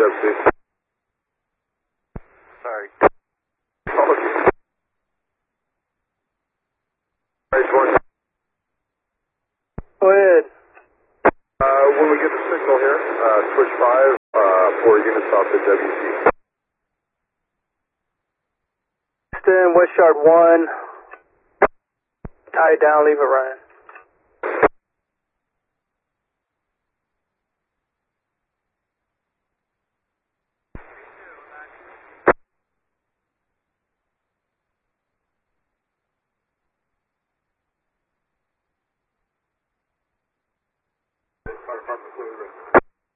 WC. Sorry. Go ahead. When we get the signal here, switch 5, 4 units off the WC. West Yard 1. Tie it down, leave it running.